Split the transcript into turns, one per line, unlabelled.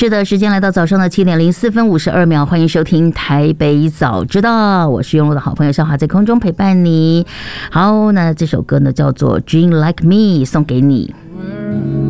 是的，时间来到早上的7:04:52，欢迎收听台北早知道，我是用我的好朋友小华在空中陪伴你。好，那这首歌呢叫做 Dream Like Me， 送给你。